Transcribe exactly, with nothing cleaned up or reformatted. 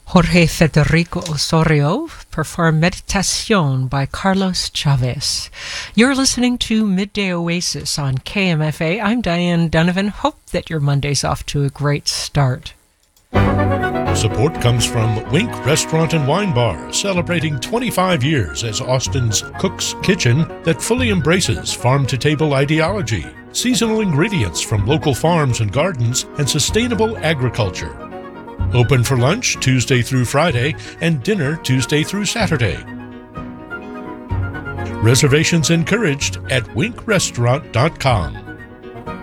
Jorge Federico Osorio performed Meditación by Carlos Chavez. You're listening to Midday Oasis on K M F A. I'm Diane Donovan. Hope that your Monday's off to a great start. Support comes from Wink Restaurant and Wine Bar, celebrating twenty-five years as Austin's Cook's Kitchen that fully embraces farm-to-table ideology, seasonal ingredients from local farms and gardens, and sustainable agriculture. Open for lunch Tuesday through Friday and dinner Tuesday through Saturday. Reservations encouraged at wink restaurant dot com.